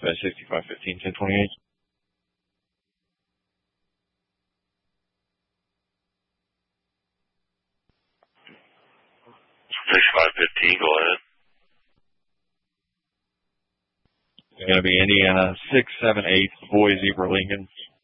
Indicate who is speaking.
Speaker 1: 6515, 1028.
Speaker 2: 6515, go ahead.
Speaker 1: It's going to be Indiana 678 Boise for Lincoln.